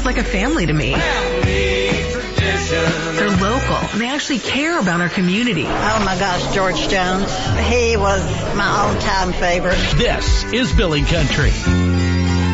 is like a family to me. Family tradition. They're local, and they actually care about our community. Oh my gosh, George Jones. He was my all-time favorite. This is Billy Country.